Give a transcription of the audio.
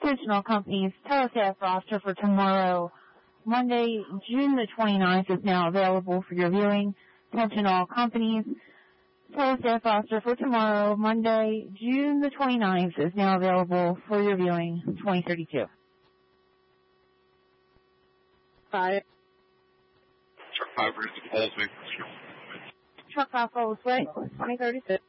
Attention all companies, telestaff roster for tomorrow, Monday, June the 29th is now available for your viewing. Attention all companies, telestaff roster for tomorrow, Monday, June the 29th is now available for your viewing, 2032. Hi. Truck 5 follows me. Truck 5 follows way, 2036.